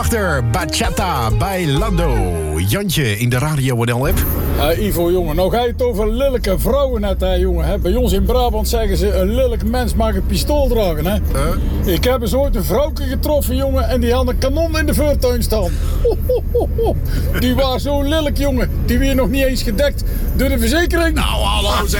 Achter Bachata bij Lando. Jantje in de Radio NL-app. Ivo, jongen, nou ga je het over lelijke vrouwen net, hè, jongen. Hè? Bij ons in Brabant zeggen ze, een lelijk mens mag een pistool dragen, hè. Ik heb eens ooit een vrouwke getroffen, jongen, en die had een kanon in de voortuin staan. Die was zo lelijk, jongen. Die weer nog niet eens gedekt door de verzekering. Nou, hallo zeg.